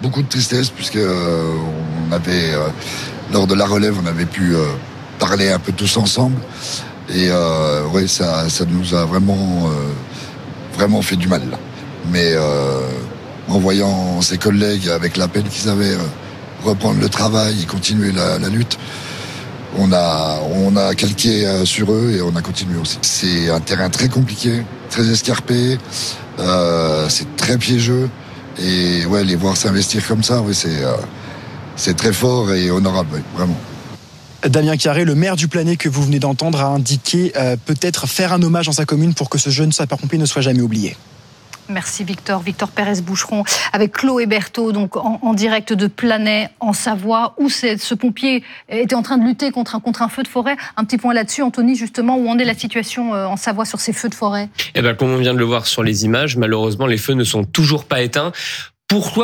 beaucoup de tristesse puisque on avait lors de la relève, on avait pu parler un peu tous ensemble et ouais, ça nous a vraiment fait du mal. Mais en voyant ses collègues avec la peine qu'ils avaient reprendre le travail et continuer la lutte, on a calqué sur eux et on a continué aussi. C'est un terrain très compliqué, très escarpé, c'est très piégeux et ouais, les voir s'investir comme ça, ouais, c'est très fort et honorable, ouais, vraiment. Damien Carré, le maire du Planey que vous venez d'entendre, a indiqué peut-être faire un hommage dans sa commune pour que ce jeune sapeur-pompier ne soit jamais oublié. Merci Victor Pérez-Boucheron avec Chloé Berthaud, donc en direct de Planey en Savoie, où ce pompier était en train de lutter contre un feu de forêt. Un petit point là-dessus, Anthony, justement, où en est la situation en Savoie sur ces feux de forêt ? Comme on vient de le voir sur les images, malheureusement les feux ne sont toujours pas éteints. Pourquoi ?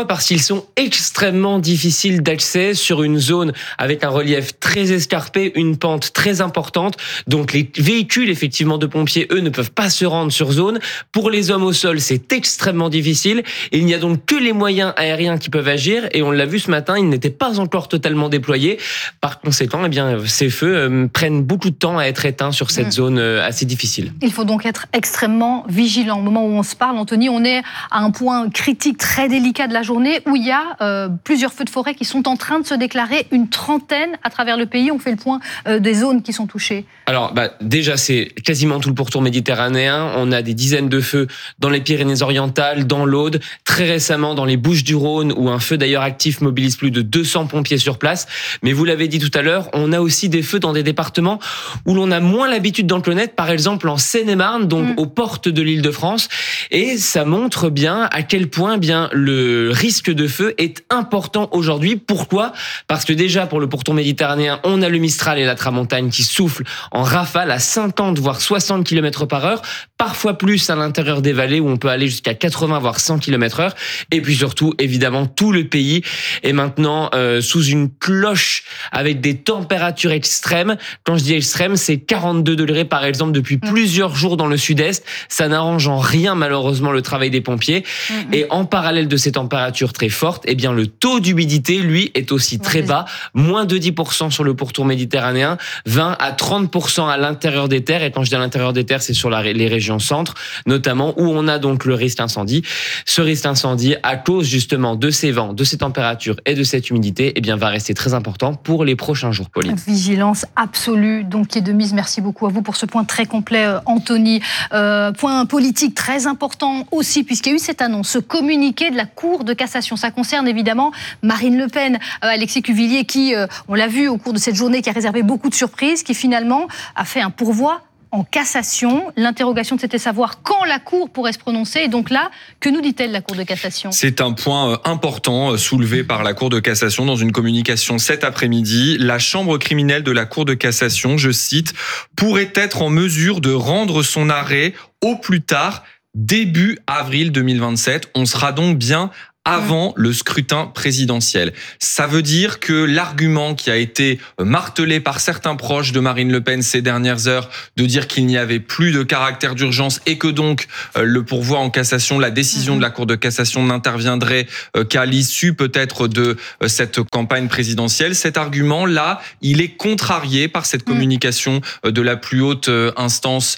Parce qu'ils sont extrêmement difficiles d'accès sur une zone avec un relief très escarpé, une pente très importante. Donc les véhicules effectivement de pompiers, eux, ne peuvent pas se rendre sur zone. Pour les hommes au sol, c'est extrêmement difficile. Il n'y a donc que les moyens aériens qui peuvent agir. Et on l'a vu ce matin, ils n'étaient pas encore totalement déployés. Par conséquent, ces feux prennent beaucoup de temps à être éteints sur cette zone assez difficile. Il faut donc être extrêmement vigilant. Au moment où on se parle, Anthony, on est à un point critique très délicat de la journée où il y a plusieurs feux de forêt qui sont en train de se déclarer, une trentaine à travers le pays. On fait le point des zones qui sont touchées. Alors déjà, c'est quasiment tout le pourtour méditerranéen. On a des dizaines de feux dans les Pyrénées-Orientales, dans l'Aude, très récemment dans les Bouches-du-Rhône, où un feu d'ailleurs actif mobilise plus de 200 pompiers sur place. Mais vous l'avez dit tout à l'heure, on a aussi des feux dans des départements où l'on a moins l'habitude d'en connaître, par exemple en Seine-et-Marne, donc aux portes de l'Île-de-France. Et ça montre bien à quel point le risque de feu est important aujourd'hui. Pourquoi ? Parce que déjà, pour le pourtour méditerranéen, on a le Mistral et la Tramontane qui soufflent en rafale à 50 voire 60 km/h, parfois plus à l'intérieur des vallées où on peut aller jusqu'à 80 voire 100 km/h. Et puis surtout, évidemment, tout le pays est maintenant sous une cloche avec des températures extrêmes. Quand je dis extrêmes, c'est 42 degrés par exemple depuis plusieurs jours dans le sud-est. Ça n'arrange en rien malheureusement le travail des pompiers. Et en parallèle de ces températures très fortes, le taux d'humidité, lui, est aussi très bas. Moins de 10% sur le pourtour méditerranéen, 20 à 30% à l'intérieur des terres. Et quand je dis à l'intérieur des terres, c'est sur les régions centres, notamment, où on a donc le risque incendie. Ce risque incendie, à cause justement de ces vents, de ces températures et de cette humidité, va rester très important pour les prochains jours, Pauline. Vigilance absolue, donc, qui est de mise. Merci beaucoup à vous pour ce point très complet, Anthony. Point politique très important aussi, puisqu'il y a eu cette annonce, ce communiqué de la Cour de cassation. Ça concerne évidemment Marine Le Pen, Alexis Cuvillier, qui, on l'a vu au cours de cette journée, qui a réservé beaucoup de surprises, qui finalement a fait un pourvoi en cassation. L'interrogation, c'était savoir quand la Cour pourrait se prononcer. Et donc là, que nous dit-elle, la Cour de cassation ? C'est un point important soulevé par la Cour de cassation dans une communication cet après-midi. La chambre criminelle de la Cour de cassation, je cite, pourrait être en mesure de rendre son arrêt au plus tard début avril 2027. On sera donc bien avant le scrutin présidentiel. Ça veut dire que l'argument qui a été martelé par certains proches de Marine Le Pen ces dernières heures, de dire qu'il n'y avait plus de caractère d'urgence et que donc le pourvoi en cassation, la décision de la Cour de cassation n'interviendrait qu'à l'issue peut-être de cette campagne présidentielle, cet argument-là, il est contrarié par cette communication de la plus haute instance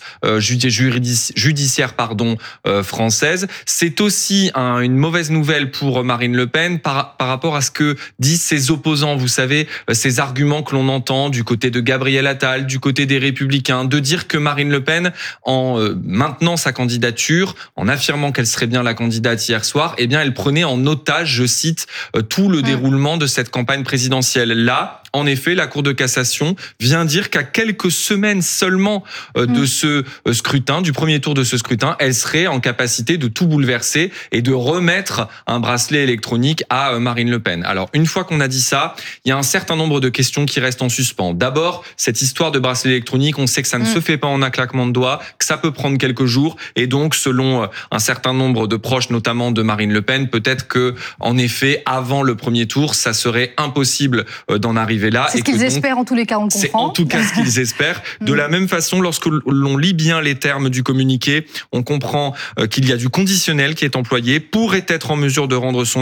judiciaire française. C'est aussi une mauvaise nouvelle pour Marine Le Pen par rapport à ce que disent ses opposants. Vous savez, ces arguments que l'on entend du côté de Gabriel Attal, du côté des Républicains, de dire que Marine Le Pen, en maintenant sa candidature, en affirmant qu'elle serait bien la candidate hier soir, elle prenait en otage, je cite, tout le déroulement de cette campagne présidentielle. Là, en effet, la Cour de cassation vient dire qu'à quelques semaines seulement de ce scrutin, du premier tour de ce scrutin, elle serait en capacité de tout bouleverser et de remettre un bracelet électronique à Marine Le Pen. Alors, une fois qu'on a dit ça, il y a un certain nombre de questions qui restent en suspens. D'abord, cette histoire de bracelet électronique, on sait que ça ne se fait pas en un claquement de doigts, que ça peut prendre quelques jours, et donc, selon un certain nombre de proches, notamment de Marine Le Pen, peut-être que, en effet, avant le premier tour, ça serait impossible d'en arriver là. C'est ce qu'ils espèrent, en tous les cas, on comprend. C'est en tout cas ce qu'ils espèrent. De la même façon, lorsque l'on lit bien les termes du communiqué, on comprend qu'il y a du conditionnel qui est employé, pourrait être en mesure de rendre son